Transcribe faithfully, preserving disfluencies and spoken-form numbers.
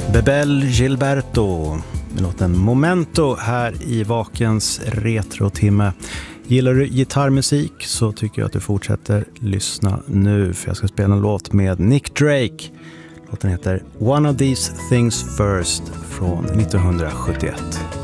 Bebel Gilberto med låten Momento här i Vakens retrotimme. Gillar du gitarrmusik så tycker jag att du fortsätter lyssna nu, för jag ska spela en låt med Nick Drake. Låten heter One of These Things First från nittonhundrasjuttioett.